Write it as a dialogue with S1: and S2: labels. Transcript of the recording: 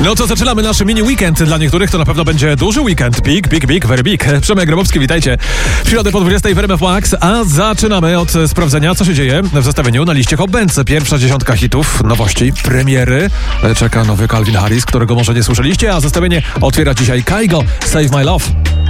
S1: No to zaczynamy nasz mini weekend. Dla niektórych to na pewno będzie duży weekend. Big, very big. Przemek Grabowski, witajcie. W środę po 20 w RMF Max, a zaczynamy od sprawdzenia, co się dzieje w zestawieniu na liście Hot Bands. Pierwsza dziesiątka hitów, nowości, premiery. Czeka nowy Calvin Harris, którego może nie słyszeliście, a zestawienie otwiera dzisiaj Kygo, Save My Love.